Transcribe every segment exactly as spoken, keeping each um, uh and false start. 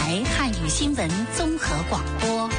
台汉语新闻综合广播。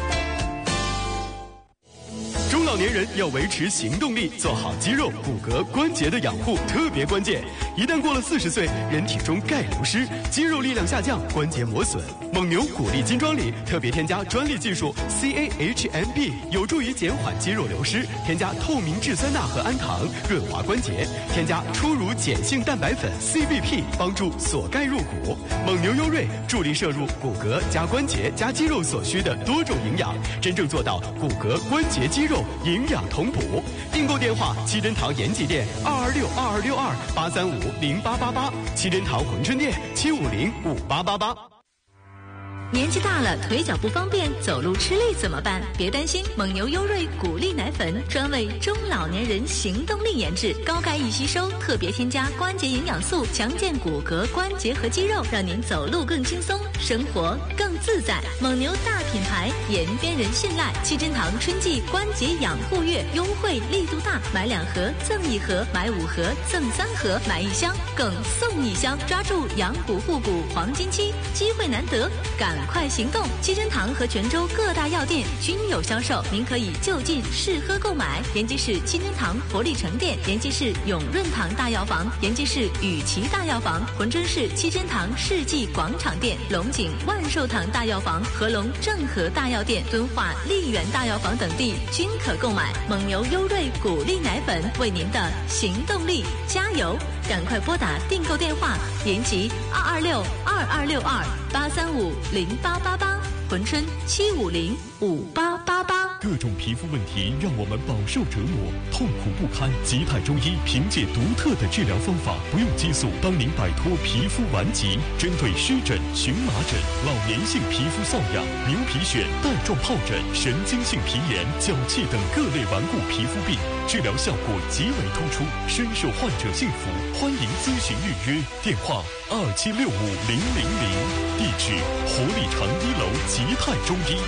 中老年人要维持行动力，做好肌肉、骨骼、关节的养护特别关键。一旦过了四十岁，人体中钙流失，肌肉力量下降，关节磨损。蒙牛骨力金装里特别添加专利技术 C A H M B， 有助于减缓肌肉流失。添加透明质酸钠和氨糖，润滑关节。添加初乳碱性蛋白粉 C B P， 帮助锁钙入骨。蒙牛优瑞助力摄入骨骼加关节加肌肉所需的多种营养，真正做到骨骼、关节、肌肉营养同补。订购电话：七珍堂延吉店二二六二二六二八三五零八八八，七珍堂珲春店七五零五八八八。 年纪大了，腿脚不方便，走路吃力怎么办？别担心，蒙牛优瑞骨力奶粉专为中老年人行动力研制，高钙易吸收，特别添加关节营养素，强健骨骼、关节和肌肉，让您走路更轻松，生活更自在。蒙牛大品牌，延边人信赖。七珍堂春季关节养护月优惠力度大，买两盒赠一盒，买五盒赠三盒，买一箱更送一箱，抓住养骨护骨黄金期，机会难得，赶快行动！七珍堂和泉州各大药店均有销售，您可以就近试喝购买。延吉市七珍堂活力城店、延吉市永润堂大药房、延吉市雨琦大药房、珲春市七珍堂世纪广场店、龙井万寿堂大药房、合龙正和大药店、敦化丽园大药房等地均可购买。蒙牛优瑞骨力奶粉为您的行动力加油！赶快拨打订购电话：延吉二二六二二六二八三五零八八八，珲春七五零五八八八。 各种皮肤问题让我们饱受折磨，痛苦不堪。吉泰中医凭借独特的治疗方法，不用激素，帮您摆脱皮肤顽疾。针对湿疹、荨麻疹、老年性皮肤瘙痒、牛皮癣、带状疱疹、神经性皮炎、脚气等各类顽固皮肤病，治疗效果极为突出，深受患者信服。欢迎咨询预约，电话二七六五零零零，地址活力城一楼吉泰中医。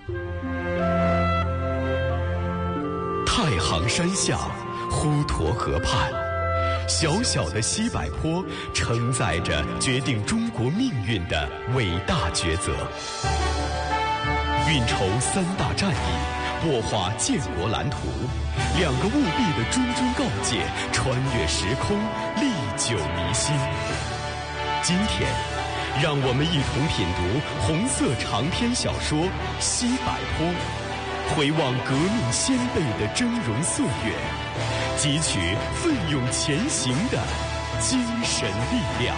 太行山下，滹沱河畔，小小的西柏坡承载着决定中国命运的伟大抉择。运筹三大战役，擘画建国蓝图，两个务必的谆谆告诫，穿越时空，历久弥新。今天，让我们一同品读红色长篇小说《西柏坡》，回望革命先辈的峥嵘岁月，汲取奋勇前行的精神力量。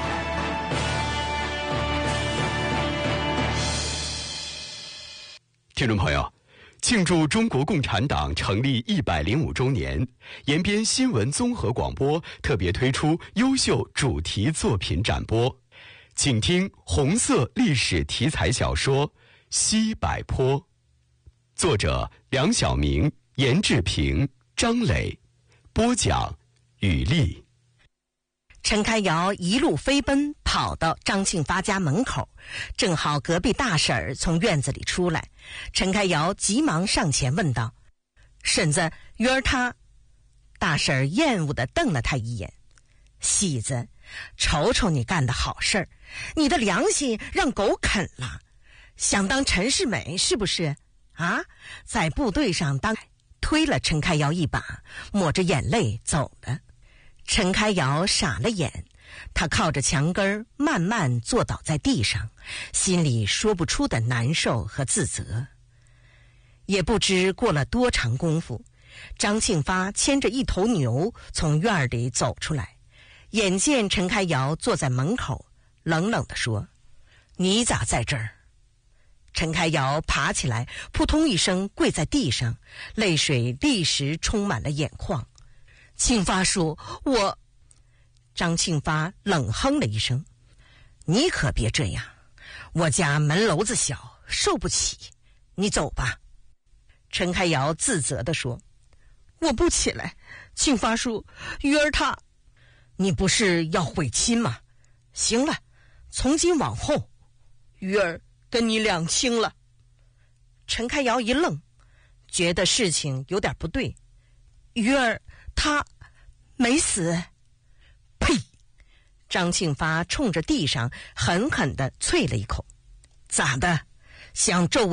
听众朋友，庆祝中国共产党成立一百零五周年，延边新闻综合广播特别推出优秀主题作品展播，请听红色历史题材小说《西柏坡》，作者梁晓明、严志平、张磊，播讲雨丽。 陈开尧一路飞奔跑到张庆发家门口，正好隔壁大婶儿从院子里出来。陈开尧急忙上前问道：“婶子，鱼儿他……”大婶儿厌恶地瞪了他一眼：“喜子，瞅瞅你干的好事儿，你的良心让狗啃了，想当陈世美是不是？啊，在部队上当……”推了陈开尧一把，抹着眼泪走了。陈开尧傻了眼，他靠着墙根慢慢坐倒在地上，心里说不出的难受和自责。也不知过了多长功夫，张庆发牵着一头牛从院里走出来，眼见陈开尧坐在门口，冷冷地说：“你咋在这儿？”陈开尧爬起来，扑通一声跪在地上，泪水立时充满了眼眶。庆发叔，我……张庆发冷哼了一声：“你可别这样，我家门楼子小，受不起，你走吧。”陈开尧自责地说：“我不起来，庆发叔，鱼儿他……你不是要悔亲吗？行了，从今往后，鱼儿跟你两清了。”陈开尧一愣，觉得事情有点不对。鱼儿他没死。呸！张庆发冲着地上狠狠地啐了一口。 咋的？想皱纹